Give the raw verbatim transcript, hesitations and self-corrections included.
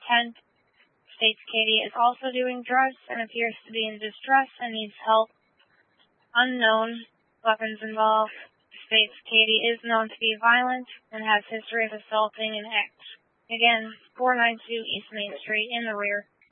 tent. States Katie is also doing drugs and appears to be in distress and needs help. Unknown. Weapons involved. States Katie is known to be violent and has history of assaulting an ex. Again, four ninety-two East Main Street in the rear.